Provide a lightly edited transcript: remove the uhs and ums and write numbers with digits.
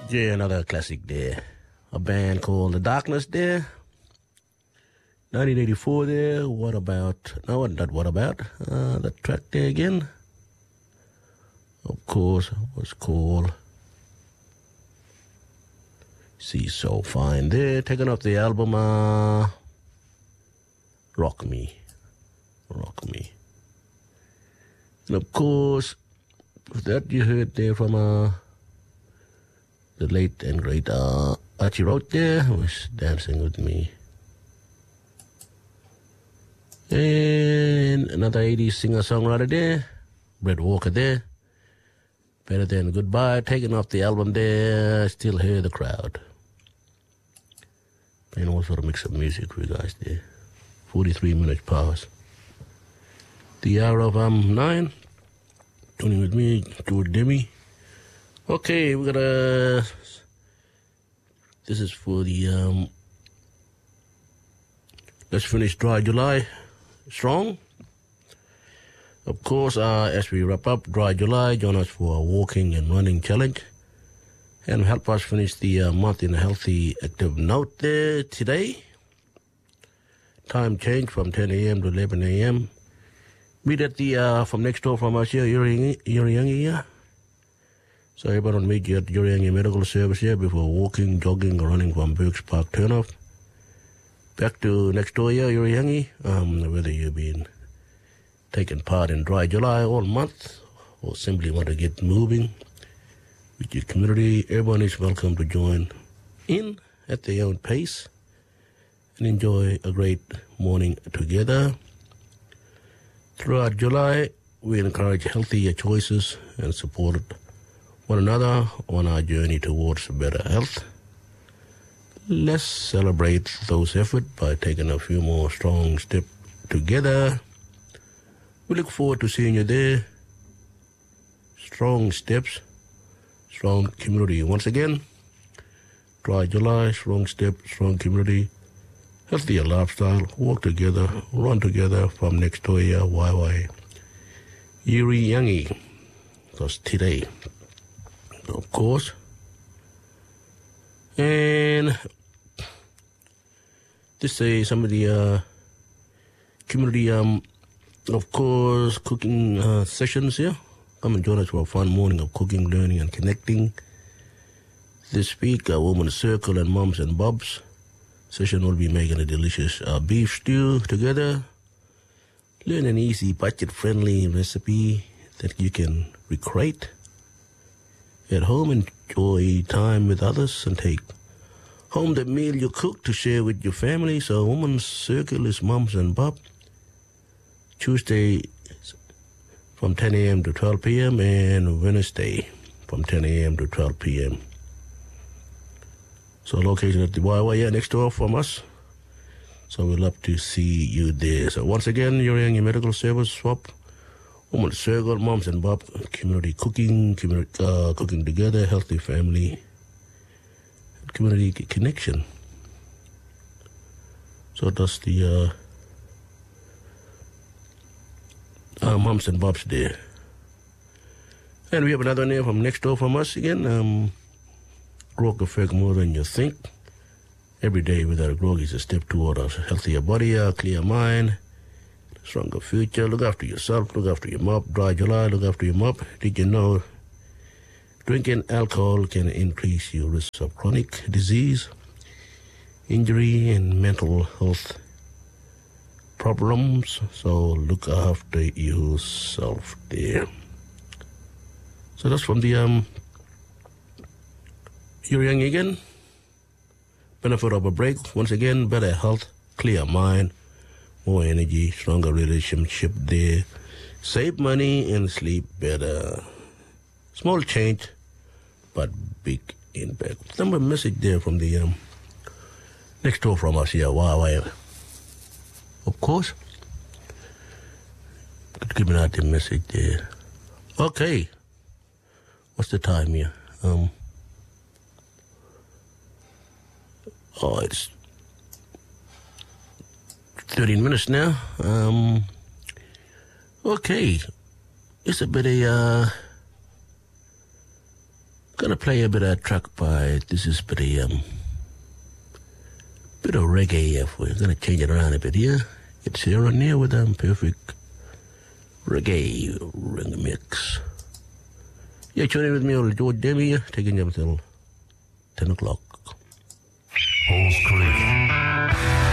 Yeah, another classic there. A band called The Darkness there. 1984 there. What about? No, not what about. The track there again. Of course, was called She's So Fine there. Taken off the album Rock Me. Rock Me. And of course, that you heard there from the late and great Archie Roach there, who was dancing with me. And another 80s singer-songwriter there, Brett Walker there. Better Than Goodbye, taken off the album there, Still Hear the Crowd. And all sort of mix of music for you guys there. 43 minutes past the hour of 9. Tuning with me, George Demi. Okay, we're gonna. This is for the let's finish Dry July strong. Of course, as we wrap up Dry July, join us for a walking and running challenge, and help us finish the month in a healthy, active note there today. Time change from 10 a.m. to 11 a.m. Meet at the from next door from us here, Uriangi here. So everybody will meet you at Uriangi Medical Service here before walking, jogging, or running from Burks Park turnoff. Back to next door here, Uriangi. Whether you've been taking part in Dry July all month or simply want to get moving with your community, everyone is welcome to join in at their own pace and enjoy a great morning together. Throughout July, we encourage healthier choices and support one another on our journey towards better health. Let's celebrate those efforts by taking a few more strong steps together. We look forward to seeing you there. Strong steps, strong community. Once again, Dry July, strong step, strong community, healthier lifestyle, walk together, run together from next door here, YY Uriangi. Because today, of course. And this is some of the community, of course, cooking sessions here. Come and join us for a fun morning of cooking, learning, and connecting. This week, Women's Circle and Moms and Bobs session will be making a delicious beef stew together. Learn an easy, budget-friendly recipe that you can recreate at home. Enjoy time with others and take home the meal you cook to share with your family. So Women's Circle is Moms and Bob. Tuesday from 10 a.m. to 12 p.m. and Wednesday from 10 a.m. to 12 p.m. So location at the YY next door from us. So we'd love to see you there. So once again, Uriangi Medical Service Swap, Women's Circle, Moms and Bob, community cooking, cooking together, healthy family, community connection. So that's the Moms and Bob's there. And we have another name from next door from us again. Grog affect more than you think. Every day without a grog is a step toward a healthier body, a clear mind, a stronger future. Look after yourself, look after your mop. Dry July, look after your mop. Did you know drinking alcohol can increase your risk of chronic disease, injury, and mental health problems? So look after yourself there. So that's from the Uriangi again. Benefit of a break. Once again, better health, clear mind, more energy, stronger relationship there. Save money and sleep better. Small change, but big impact. Number message there from the next door from us here. Wow. Of course. Give me that message there. Okay. What's the time here? It's 13 minutes now. Okay. It's a bit of, got gonna play a bit of track by, this is pretty, bit of reggae here for you. I'm gonna change it around a bit here. It's here and here with perfect reggae mix. Yeah, tune in with me, old George Demi, taking you until 10 o'clock. Halls Creek.